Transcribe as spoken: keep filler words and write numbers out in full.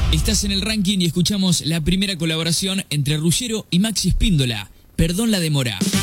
Estás en el ranking y escuchamos la primera colaboración entre Ruggiero y Maxi Spíndola. Perdón la demora.